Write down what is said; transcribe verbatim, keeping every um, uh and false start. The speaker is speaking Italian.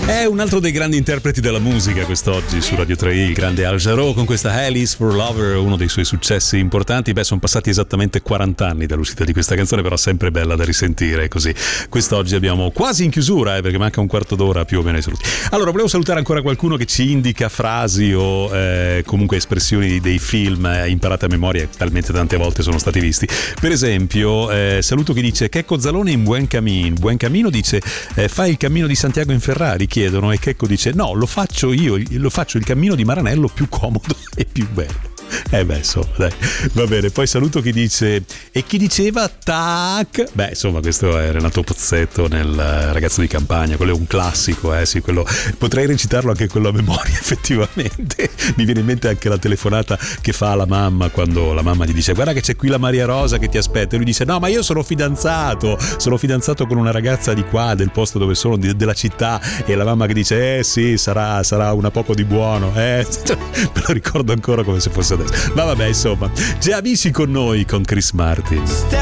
È un altro dei grandi interpreti della musica quest'oggi su Radio tre, il grande Al Jarreau, con questa Alice for Lover, uno dei suoi successi importanti. Beh, sono passati esattamente quaranta anni dall'uscita di questa canzone, però sempre bella da risentire così. Quest'oggi abbiamo quasi in chiusura, eh, perché manca un quarto d'ora più o meno ai saluti. Allora, volevo salutare ancora qualcuno che ci indica frasi o eh, comunque espressioni dei film eh, imparate a memoria, talmente tante volte sono stati visti. Per esempio, eh, saluto chi dice Checco Zalone in Buen Camin. Buen Camino dice eh, fai il cammino di Santiago in Ferrari, chiedono, e Checco dice no, lo faccio io, lo faccio il cammino di Maranello più comodo e più bello. Eh beh, insomma, dai, va bene. Poi saluto chi dice e chi diceva tac. Beh, insomma, questo è Renato Pozzetto nel Ragazzo di Campagna, quello è un classico, eh sì, quello potrei recitarlo anche quello a memoria, effettivamente. Mi viene in mente anche la telefonata che fa alla mamma quando la mamma gli dice guarda che c'è qui la Maria Rosa che ti aspetta, e lui dice no, ma io sono fidanzato, sono fidanzato con una ragazza di qua, del posto dove sono, di, della città, e la mamma che dice eh sì, sarà, sarà una poco di buono, eh. Me lo ricordo ancora come se fosse adesso. Ma vabbè, insomma, già amici con noi con Chris Martin.